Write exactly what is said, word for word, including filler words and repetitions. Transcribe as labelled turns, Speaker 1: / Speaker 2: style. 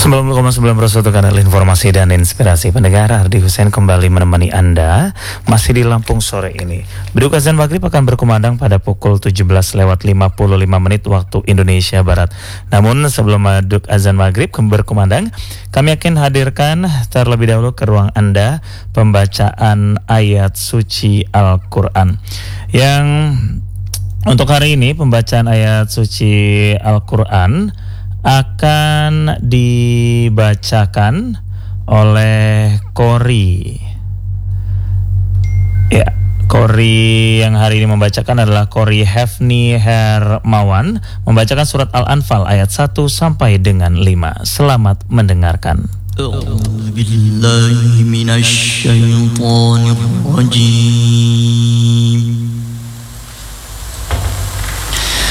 Speaker 1: sembilan puluh koma sembilan Prosoto Kanal Informasi dan Inspirasi. Pendengar, Ardi Hussein kembali menemani Anda masih di Lampung sore ini. Beduk azan maghrib akan berkumandang pada pukul tujuh belas lewat lima puluh lima menit waktu Indonesia Barat. Namun sebelum beduk azan maghrib berkumandang, kami akan hadirkan terlebih dahulu ke ruang Anda pembacaan ayat suci Al-Quran. Yang untuk hari ini pembacaan ayat suci Al-Quran akan dibacakan oleh Kori. Ya, Kori yang hari ini membacakan adalah Kori Hefni Hermawan, membacakan surat Al-Anfal ayat satu sampai dengan lima. Selamat mendengarkan.
Speaker 2: A'udzu billahi minasy syaithanir rajim.